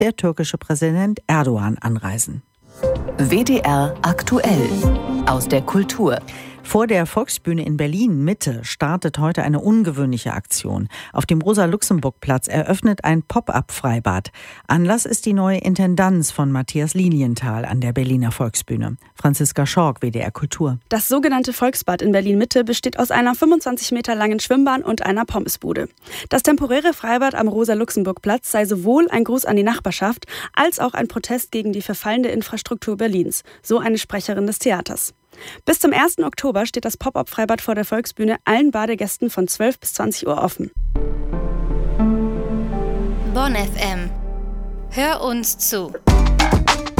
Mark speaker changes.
Speaker 1: der türkische Präsident Erdogan anreisen.
Speaker 2: WDR aktuell aus der Kultur.
Speaker 1: Vor der Volksbühne in Berlin-Mitte startet heute eine ungewöhnliche Aktion. Auf dem Rosa-Luxemburg-Platz eröffnet ein Pop-up-Freibad. Anlass ist die neue Intendanz von Matthias Lilienthal an der Berliner Volksbühne. Franziska Schork, WDR Kultur.
Speaker 3: Das sogenannte Volksbad in Berlin-Mitte besteht aus einer 25 Meter langen Schwimmbahn und einer Pommesbude. Das temporäre Freibad am Rosa-Luxemburg-Platz sei sowohl ein Gruß an die Nachbarschaft als auch ein Protest gegen die verfallende Infrastruktur Berlins, so eine Sprecherin des Theaters. Bis zum 1. Oktober steht das Pop-up-Freibad vor der Volksbühne allen Badegästen von 12 bis 20 Uhr offen.
Speaker 4: Bonn FM. Hör uns zu.